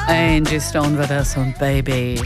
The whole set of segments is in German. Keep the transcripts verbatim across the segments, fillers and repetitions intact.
Angie Stone war das und Baby.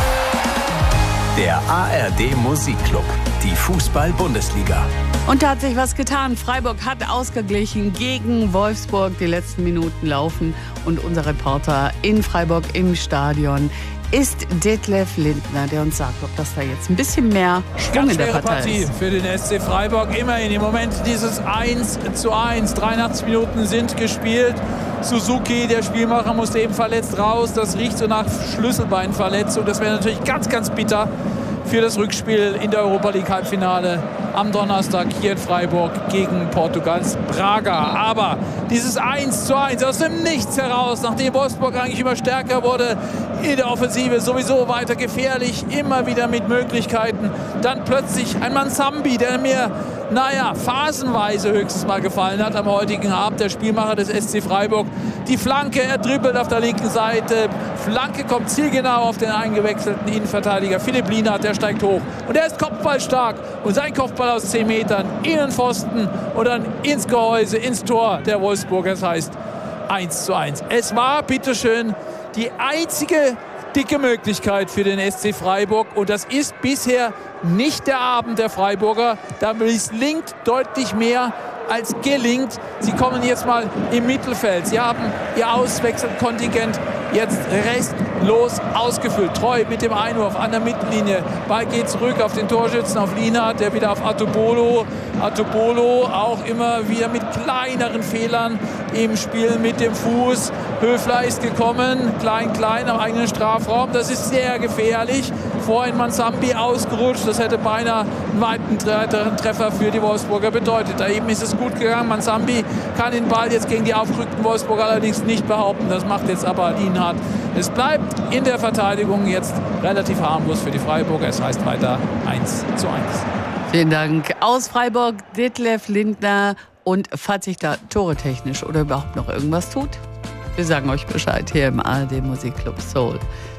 Der A R D Musikclub, die Fußball-Bundesliga. Und da hat sich was getan. Freiburg hat ausgeglichen gegen Wolfsburg. Die letzten Minuten laufen. Und unser Reporter in Freiburg im Stadion ist Detlef Lindner, der uns sagt, ob das da jetzt ein bisschen mehr Schwung Ganz in der schwere Partei Partie ist. für den S C Freiburg. Immerhin im Moment dieses eins zu eins. dreiundachtzig Minuten sind gespielt. Suzuki, der Spielmacher, musste eben verletzt raus. Das riecht so nach Schlüsselbeinverletzung. Das wäre natürlich ganz, ganz bitter für das Rückspiel in der Europa League Halbfinale am Donnerstag hier in Freiburg gegen Portugals Braga. Aber dieses eins zu eins aus dem Nichts heraus, nachdem Wolfsburg eigentlich immer stärker wurde, in der Offensive sowieso weiter gefährlich, immer wieder mit Möglichkeiten. Dann plötzlich ein Mansambi, der mir, naja, phasenweise höchstens mal gefallen hat am heutigen Abend, der Spielmacher des S C Freiburg. Die Flanke, er dribbelt auf der linken Seite. Flanke kommt zielgenau auf den eingewechselten Innenverteidiger Philipp Lienhardt, der steigt hoch. Und er ist kopfballstark. Und sein Kopfball aus zehn Metern, Innenpfosten und dann ins Gehäuse, ins Tor der Wolfsburger. Das heißt eins zu eins. Es war, bitteschön, die einzige dicke Möglichkeit für den S C Freiburg. Und das ist bisher nicht der Abend der Freiburger. Da misslingt deutlich mehr als gelingt. Sie kommen jetzt mal im Mittelfeld. Sie haben ihr Auswechselkontingent jetzt restlos ausgefüllt. Treu mit dem Einwurf an der Mittellinie. Ball geht zurück auf den Torschützen, auf Lienhardt, der wieder auf Atobolo. Atobolo auch immer wieder mit kleineren Fehlern im Spiel mit dem Fuß. Höfler ist gekommen, klein, klein am eigenen Strafraum. Das ist sehr gefährlich. Vorhin Mansambi ausgerutscht. Das hätte beinahe einen weiteren Treffer für die Wolfsburger bedeutet. Da eben ist es gut gegangen. Mansambi kann den Ball jetzt gegen die aufgerückten Wolfsburger allerdings nicht behaupten. Das macht jetzt aber Lienhardt. Es bleibt in der Verteidigung jetzt relativ harmlos für die Freiburger. Es heißt weiter eins zu eins. Vielen Dank. Aus Freiburg, Detlef Lindner. Und falls sich da toretechnisch oder überhaupt noch irgendwas tut, wir sagen euch Bescheid hier im A R D Musikclub Soul.